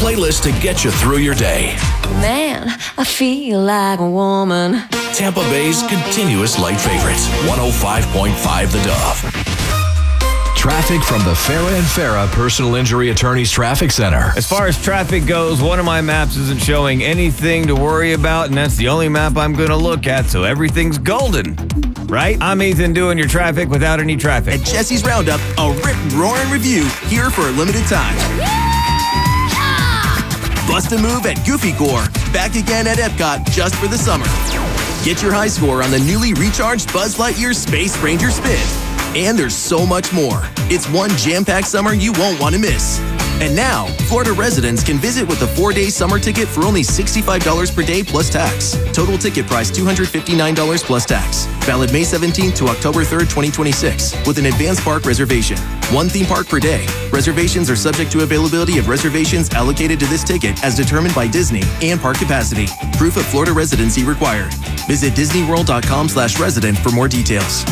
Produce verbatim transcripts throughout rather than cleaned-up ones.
playlist to get you through your day. Man, I feel like a woman. Tampa Bay's continuous light favorites, one oh five point five The Dove. Traffic from the Farah and Farah Personal Injury Attorneys Traffic Center. As far as traffic goes, one of my maps isn't showing anything to worry about, and that's the only map I'm going to look at, so everything's golden. Right? I'm Ethan doing your traffic without any traffic. At Jesse's Roundup, a rip-roaring review here for a limited time. Bust a move at Goofy Gore, back again at Epcot just for the summer. Get your high score on the newly recharged Buzz Lightyear Space Ranger Spin. And there's so much more. It's one jam-packed summer you won't want to miss. And now, Florida residents can visit with a four-day summer ticket for only sixty-five dollars per day plus tax. Total ticket price two hundred fifty-nine dollars plus tax. Valid May seventeenth to October third, twenty twenty-six, with an advanced park reservation. One theme park per day. Reservations are subject to availability of reservations allocated to this ticket as determined by Disney and park capacity. Proof of Florida residency required. Visit disneyworld.com slash resident for more details.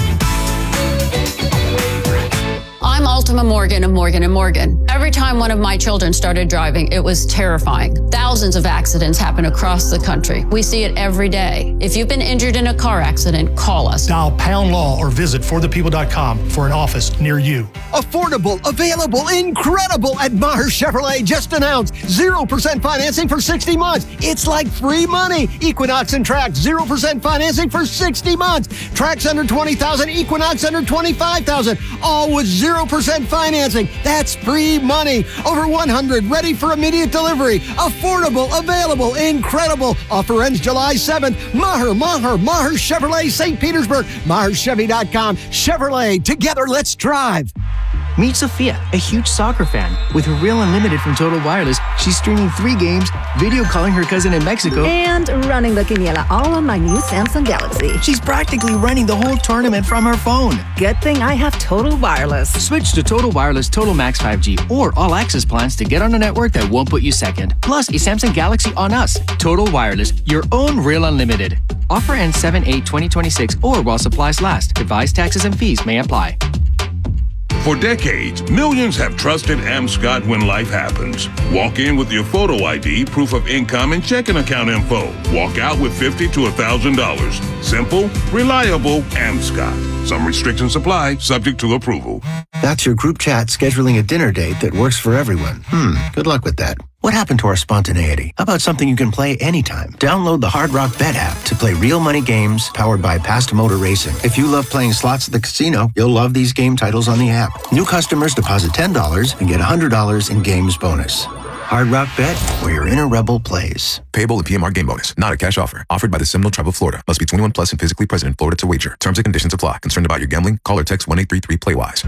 I'm Ultima Morgan of Morgan and Morgan. Every time one of my children started driving, it was terrifying. Thousands of accidents happen across the country. We see it every day. If you've been injured in a car accident, call us. Dial pound law or visit for the people dot com for an office near you. Affordable, available, incredible at Maher Chevrolet just announced zero percent financing for sixty months. It's like free money. Equinox and Trax, zero percent financing for sixty months. Trax under twenty thousand, Equinox under twenty-five thousand. All with zero percent financing. That's free money. Over one hundred ready for immediate delivery. Affordable, available, incredible. Offer ends July seventh. Maher, Maher, Maher Chevrolet, Saint Petersburg. Maher Chevy dot com. Chevrolet, together let's drive. Meet Sophia, a huge soccer fan. With her Real Unlimited from Total Wireless, she's streaming three games, video calling her cousin in Mexico, and running the Quiniela all on my new Samsung Galaxy. She's practically running the whole tournament from her phone. Good thing I have Total Wireless. Switch to Total Wireless Total Max five G or All Access plans to get on a network that won't put you second. Plus, a Samsung Galaxy on us. Total Wireless, your own Real Unlimited. Offer ends seven eight twenty twenty-six or while supplies last. Device taxes and fees may apply. For decades, millions have trusted AmScott when life happens. Walk in with your photo I D, proof of income, and checking account info. Walk out with fifty dollars to one thousand dollars. Simple, reliable, AmScott. Some restrictions apply, subject to approval. That's your group chat scheduling a dinner date that works for everyone. Hmm, good luck with that. What happened to our spontaneity? How about something you can play anytime? Download the Hard Rock Bet app to play real money games powered by Past Motor Racing. If you love playing slots at the casino, you'll love these game titles on the app. New customers deposit ten dollars and get one hundred dollars in games bonus. Hard Rock Bet, where your inner rebel plays. Payable at P M R Game Bonus. Not a cash offer. Offered by the Seminole Tribe of Florida. Must be twenty-one plus and physically present in Florida to wager. Terms and conditions apply. Concerned about your gambling? Call or text one eight three three play wise.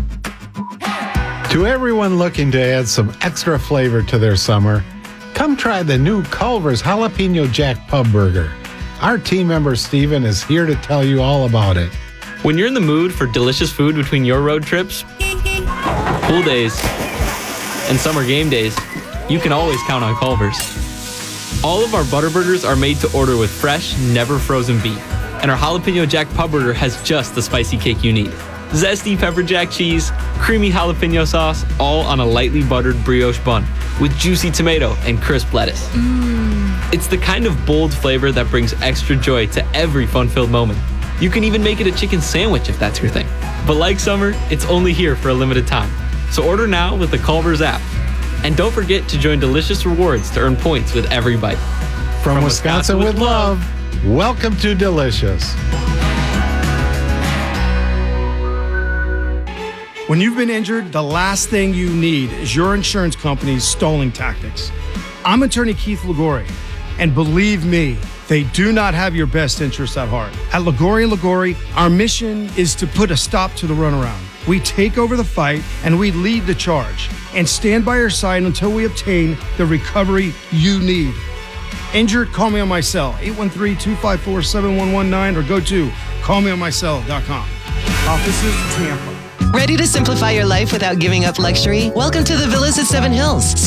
To everyone looking to add some extra flavor to their summer, come try the new Culver's Jalapeno Jack Pub Burger. Our team member Steven is here to tell you all about it. When you're in the mood for delicious food between your road trips, pool days, and summer game days, you can always count on Culver's. All of our butter burgers are made to order with fresh, never frozen beef. And our Jalapeno Jack Pub Burger has just the spicy kick you need. Zesty pepper jack cheese, creamy jalapeno sauce, all on a lightly buttered brioche bun with juicy tomato and crisp lettuce. Mm. It's the kind of bold flavor that brings extra joy to every fun-filled moment. You can even make it a chicken sandwich if that's your thing. But like summer, it's only here for a limited time. So order now with the Culver's app. And don't forget to join Delicious Rewards to earn points with every bite. From, From Wisconsin, Wisconsin with love, love, welcome to Delicious. When you've been injured, the last thing you need is your insurance company's stalling tactics. I'm attorney Keith Liguori, and believe me, they do not have your best interests at heart. At Liguori and Liguori, our mission is to put a stop to the runaround. We take over the fight and we lead the charge and stand by your side until we obtain the recovery you need. Injured? Call me on my cell, eight one three, two five four, seven one one nine, or go to call me on my cell dot com. Offices, Tampa. Ready to simplify your life without giving up luxury? Welcome to the Villas at Seven Hills.